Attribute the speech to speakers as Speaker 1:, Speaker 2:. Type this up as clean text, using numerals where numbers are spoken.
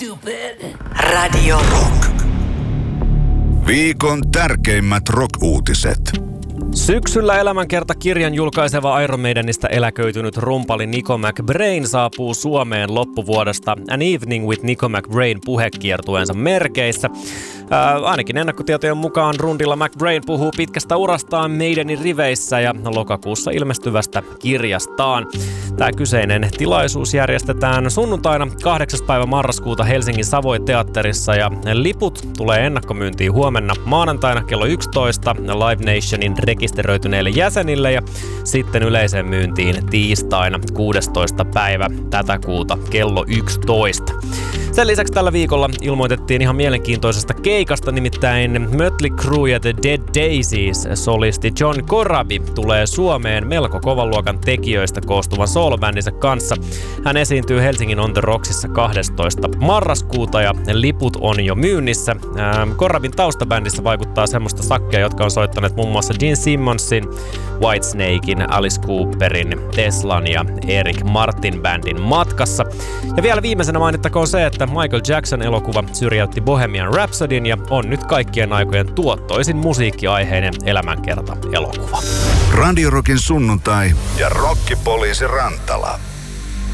Speaker 1: Radio Rock.
Speaker 2: Viikon tärkeimmät rock-uutiset.
Speaker 3: Syksyllä elämänkertakirjan julkaiseva Iron Maidenistä eläköitynyt rumpali Nico McBrain saapuu Suomeen loppuvuodesta An Evening with Nico McBrain -puhekiertueensa merkeissä. Ainakin ennakkotietojen mukaan rundilla McBrain puhuu pitkästä urastaan Maidenin riveissä ja lokakuussa ilmestyvästä kirjastaan. Tämä kyseinen tilaisuus järjestetään sunnuntaina 8. päivä marraskuuta Helsingin Savoy-teatterissa ja liput tulee ennakkomyyntiin huomenna maanantaina kello 11 Live Nationin rekisteröityneille jäsenille ja sitten yleiseen myyntiin tiistaina 16. päivä tätä kuuta kello 11. Sen lisäksi tällä viikolla ilmoitettiin ihan mielenkiintoisesta keikasta, nimittäin Mötley Crüe ja The Dead Daisies -solisti John Corabi tulee Suomeen melko kovan luokan tekijöistä koostuvan soolobändinsä kanssa. Hän esiintyy Helsingin On The Rocksissa 12. marraskuuta ja liput on jo myynnissä. Corabin taustabändissä vaikuttaa semmoista sakkia, jotka on soittaneet muun muassa Gene Simmonsin, Whitesnakein, Alice Cooperin, Teslan ja Eric Martin bändin matkassa. Ja vielä viimeisenä mainittakoon se, että Michael Jackson-elokuva syrjäytti Bohemian Rhapsodyn ja on nyt kaikkien aikojen tuottoisin musiikkiaiheinen elämänkerta-elokuva.
Speaker 2: Radio Rockin sunnuntai ja Rokkipoliisi Rantala.